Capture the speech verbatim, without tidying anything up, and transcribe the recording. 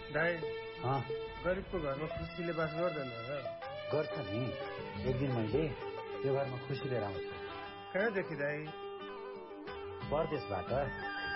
दाइ हाँ गरिबको घरमा खुसीले बास गर्दैन र? गर्छ नि। एक दिन मैले यो घरमा खुसी लिएर आउँछु। कहाँदेखि दाइ? परदेशबाट।